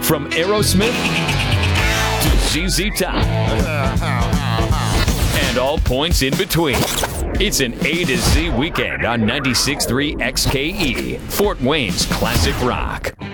From Aerosmith to ZZ Top and all points in between. It's an A to Z weekend on 96.3 XKE, Fort Wayne's classic rock.